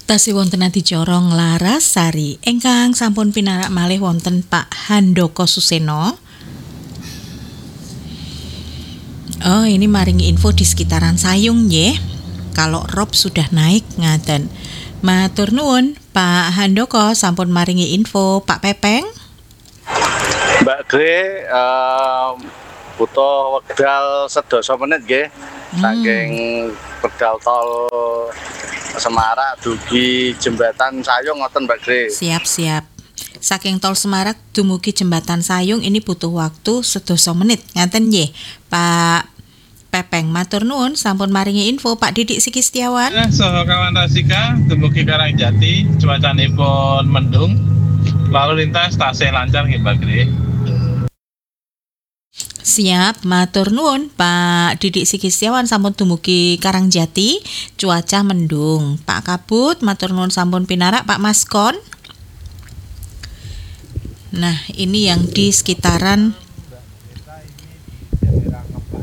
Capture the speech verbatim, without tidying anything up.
Tasih wonten adicara Larasari ingkang sampun pinarak malih wonten Pak Handoko Suseno. Oh, ini maringi info di sekitaran Sayung nggih. Kalau rob sudah naik ngaten. Matur nuwun Pak Handoko sampun maringi info Pak Pepeng. Mbak Gre um, butuh wekdal sedasa menit nggih. Saking pedal tol Semarak dugi jembatan Sayung ngoten Mbak Gre. Siap-siap. Saking tol Semarak dumugi jembatan Sayung ini butuh waktu sedasa menit. Ngaten nggih, Pak Pepeng. Matur nuwun sampun maringi info Pak Didik Siki Setiawan. Eh, saha kawan Rasika dumugi Karangjati cuacanipun mendung. Lalu lintas tasih lancar nggih Mbak Gre. Siap, matur nuwun Pak Didik Siki Setiawan sampun dumugi Karangjati, cuaca mendung. Pak Kabut, matur nuwun sampun pinarak Pak Maskon. Nah, ini yang di sekitaran